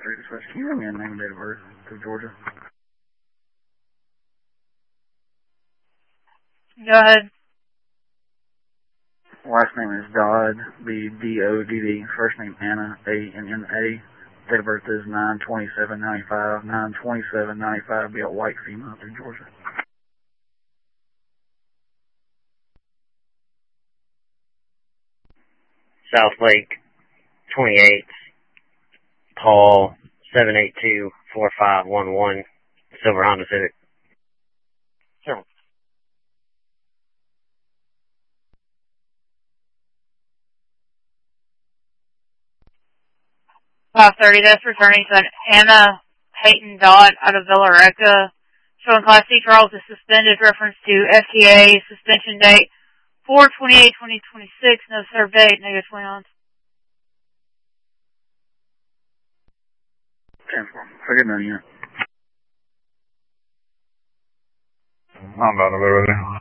3 dispatch. Can you run me a name and date of birth to Georgia? Go ahead. Last name is Dodd, B-D-O-D-D. First name Anna, A-N-N-A. Date of birth is 9/27/95. 9/27/95. Be a white female through Georgia. South Lake, 28, Paul, 782-4511, Silver Honda Civic. Sure. 530, that's returning to an Anna Peyton Dodd out of Villa-Rica. Showing Class C trials is suspended, reference to FTA suspension date 4/28/2026, no serve date, negative 20 Cancel. Forget no unit. I'm about to be with you.